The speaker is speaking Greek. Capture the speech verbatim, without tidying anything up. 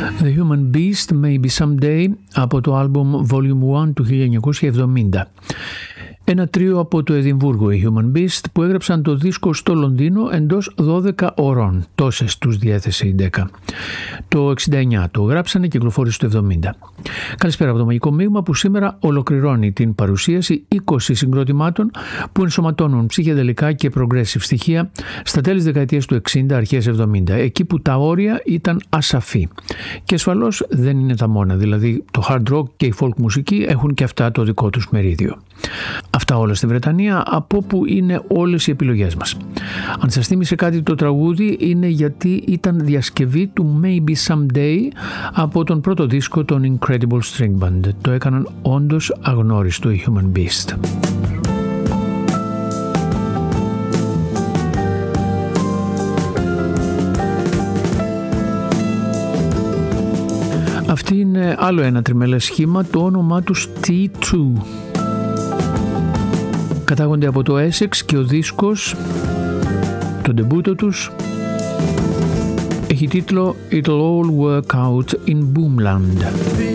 The Human Beast, Maybe Someday, από το άλμπουμ Volume ένα του χίλια εννιακόσια εβδομήντα. Ένα τρίο από το Εδιμβούργο, οι Human Beast, που έγραψαν το δίσκο στο Λονδίνο εντός δώδεκα ωρών. Τόσες τους διέθεσε η Decca. Το εξήντα εννιά το γράψανε και κυκλοφόρησε το εβδομήντα. Καλησπέρα από το Μαγικό Μείγμα, που σήμερα ολοκληρώνει την παρουσίαση είκοσι συγκροτημάτων που ενσωματώνουν ψυχεδελικά και progressive στοιχεία στα τέλη της δεκαετίας του εξήντα, αρχές εβδομήντα, εκεί που τα όρια ήταν ασαφή. Και ασφαλώς δεν είναι τα μόνα, δηλαδή το hard rock και η folk μουσική έχουν και αυτά το δικό τους μερίδιο. Αυτά όλα στη Βρετανία, από όπου είναι όλες οι επιλογές μας. Αν σας θύμισε κάτι το τραγούδι, είναι γιατί ήταν διασκευή του Maybe Someday από τον πρώτο δίσκο των Incredible String Band. Το έκαναν όντως αγνώριστο οι Human Beast. Αυτή είναι άλλο ένα τριμελές σχήμα, το όνομά τους τι δύο. Κατάγονται από το Essex και ο δίσκος, το ντεμπούτο τους, έχει τίτλο It'll All Work Out in Boomland.